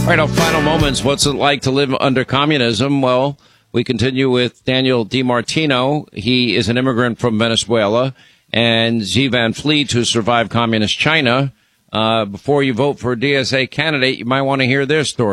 All right, our final moments. What's it like to live under communism? Well, we continue with Daniel DiMartino. He is an immigrant from Venezuela. And Xi Van Fleet, who survived communist China. Before you vote for a DSA candidate, you might want to hear their story.